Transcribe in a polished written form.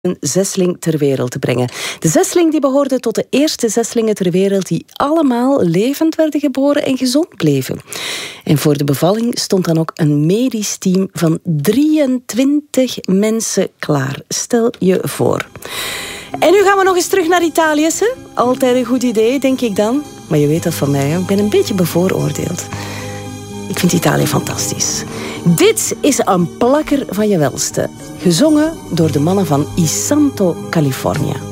een zesling ter wereld te brengen. De zesling die behoorde tot de eerste zeslingen ter wereld die allemaal levend werden geboren en gezond bleven. En voor de bevalling stond dan ook een medisch team van 23 mensen klaar. Stel je voor. En nu gaan we nog eens terug naar Italië. Hè? Altijd een goed idee, denk ik dan. Maar je weet dat van mij, hè? Ik ben een beetje bevooroordeeld. Ik vind Italië fantastisch. Dit is een plakker van je welste. Gezongen door de mannen van I Santo California.